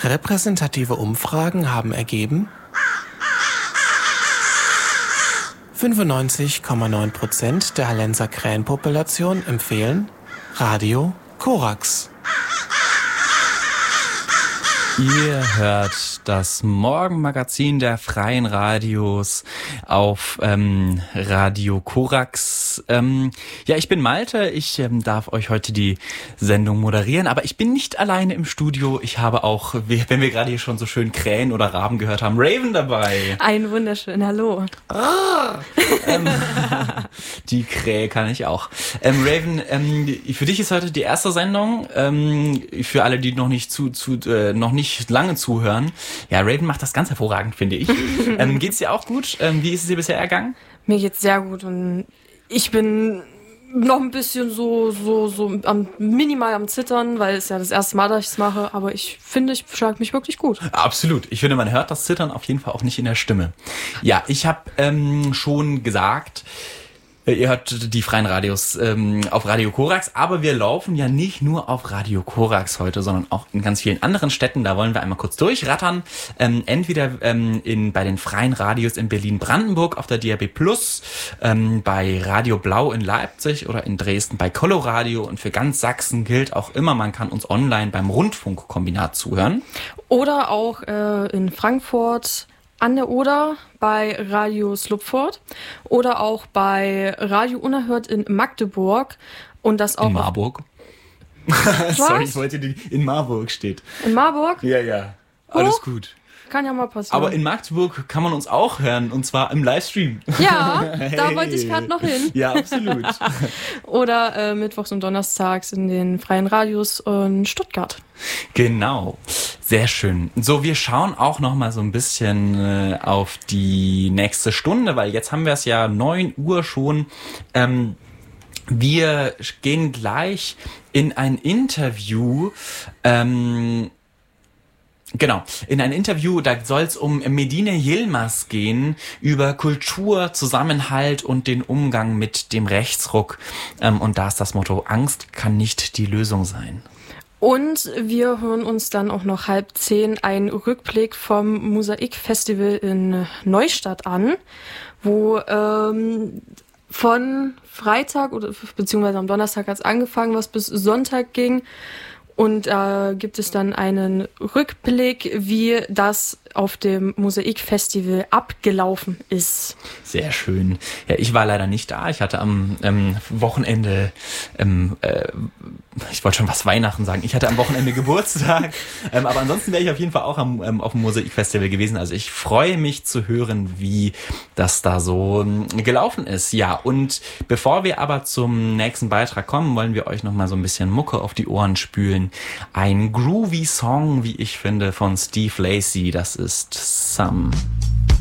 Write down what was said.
Repräsentative Umfragen haben ergeben, 95,9% der Hallenser Krähenpopulation empfehlen Radio Korax. Ihr hört das Morgenmagazin der Freien Radios auf Radio Korax. Ich bin Malte, ich darf euch heute die Sendung moderieren, aber ich bin nicht alleine im Studio. Ich habe auch, wenn wir gerade hier schon so schön Krähen oder Raben gehört haben, Raven dabei. Ein wunderschön Hallo. Die Krähe kann ich auch. Raven, für dich ist heute die erste Sendung. Für alle, die noch nicht lange zuhören. Ja, Raven macht das ganz hervorragend, finde ich. Geht's dir auch gut? Wie ist es dir bisher ergangen? Mir geht's sehr gut und ich bin noch ein bisschen so minimal am Zittern, weil es ja das erste Mal, dass ich es mache, aber ich finde, ich schlage mich wirklich gut. Absolut. Ich finde, man hört das Zittern auf jeden Fall auch nicht in der Stimme. Ja, ich habe schon gesagt, ihr hört die Freien Radios auf Radio Korax, aber wir laufen ja nicht nur auf Radio Korax heute, sondern auch in ganz vielen anderen Städten. Da wollen wir einmal kurz durchrattern. Entweder bei den Freien Radios in Berlin-Brandenburg auf der DAB+, bei Radio Blau in Leipzig oder in Dresden bei Coloradio, und für ganz Sachsen gilt auch immer, man kann uns online beim Rundfunkkombinat zuhören. Oder auch in Frankfurt an der Oder bei Radio Slupfort oder auch bei Radio Unerhört in Magdeburg und das auch in Marburg. Sorry, ich wollte in Marburg steht. In Marburg? Ja. Alles gut. Kann ja mal passieren. Aber in Magdeburg kann man uns auch hören, und zwar im Livestream. Ja, hey. Da wollte ich gerade noch hin. Ja, absolut. Oder mittwochs und donnerstags in den Freien Radios in Stuttgart. Genau, sehr schön. So, wir schauen auch noch mal so ein bisschen auf die nächste Stunde, weil jetzt haben wir es ja 9 Uhr schon. Wir gehen gleich in ein Interview. Genau, in ein Interview, da soll es um Medine Yilmaz gehen, über Kultur, Zusammenhalt und den Umgang mit dem Rechtsruck. Und da ist das Motto: Angst kann nicht die Lösung sein. Und wir hören uns dann auch noch 9:30 einen Rückblick vom Mosaik-Festival in Neustadt an, wo von Freitag oder beziehungsweise am Donnerstag hat es angefangen, was bis Sonntag ging. Und da gibt es dann einen Rückblick, wie das auf dem Mosaik-Festival abgelaufen ist. Sehr schön. Ja, ich war leider nicht da. Ich hatte am Wochenende, ich wollte schon was Weihnachten sagen, ich hatte am Wochenende Geburtstag. Aber ansonsten wäre ich auf jeden Fall auch auf dem Mosaik-Festival gewesen. Also ich freue mich zu hören, wie das da so gelaufen ist. Ja, und bevor wir aber zum nächsten Beitrag kommen, wollen wir euch noch mal so ein bisschen Mucke auf die Ohren spülen. Ein groovy Song, wie ich finde, von Steve Lacy. Das ist Some.